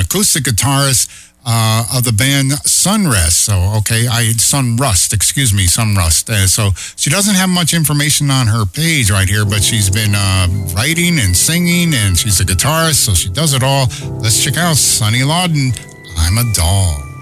acoustic guitarist of the band Sunrust. Sunrust. So she doesn't have much information on her page right here, but she's been writing and singing, and she's a guitarist, so she does it all. Let's check out Sonny Lawden, I'm a Doll.